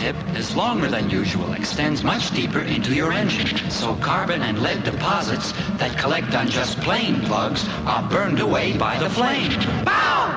tip is longer than usual, extends much deeper into your engine, so carbon and lead deposits that collect on just plain plugs are burned away by the flame. Bow!